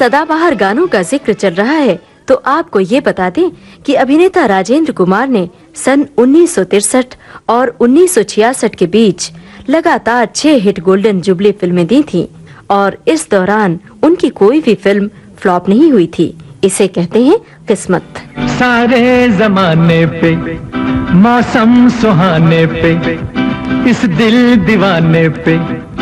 सदाबहार गानों का जिक्र चल रहा है तो आपको ये बता दें कि अभिनेता राजेंद्र कुमार ने सन 1963 और 1966 के बीच लगातार 6 हिट गोल्डन जुबली फिल्में दी थीं और इस दौरान उनकी कोई भी फिल्म फ्लॉप नहीं हुई थी। इसे कहते हैं किस्मत। सारे जमाने पे, मौसम सुहाने पे, इस दिल दीवाने पे